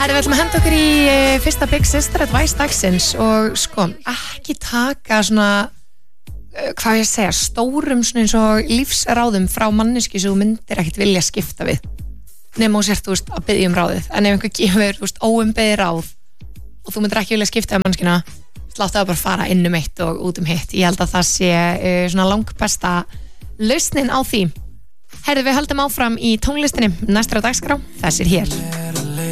Herri, við ætlum að henda okkur í fyrsta Big Sister Advice dagsins og sko, ekki taka svona, hvað ég segja, stórum svona eins og lífsráðum frá manneski sem þú myndir ekkert vilja skipta við. Nema þú sért, þú veist, að biðja ráðið. En ef einhver gefur, þú veist, óumbeðið ráð og þú myndir ekki vilja skipta við manneskina, láttu það bara fara inn eitt og út hitt. Ég held að það sé svona langbesta lausnin á því. Herri, við höldum áfram í tónlistinni. Næstur á dagskrá, þessir hér.